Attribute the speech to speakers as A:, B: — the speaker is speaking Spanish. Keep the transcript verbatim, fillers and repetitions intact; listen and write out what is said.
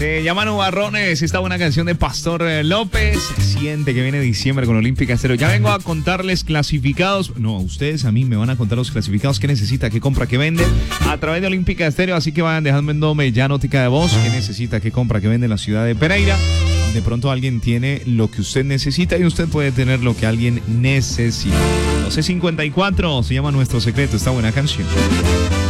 A: Se llama Nubarrones, esta buena canción de Pastor López. Se siente que viene diciembre con Olímpica Estéreo. Ya vengo a contarles clasificados. No, ustedes a mí me van a contar los clasificados. ¿Qué necesita? ¿Qué compra? ¿Qué vende? A través de Olímpica Estéreo. Así que vayan dejándome ya notica de voz. ¿Qué necesita? ¿Qué compra? ¿Qué vende en la ciudad de Pereira? De pronto alguien tiene lo que usted necesita y usted puede tener lo que alguien necesita. doce cincuenta y cuatro se llama Nuestro Secreto, esta buena canción.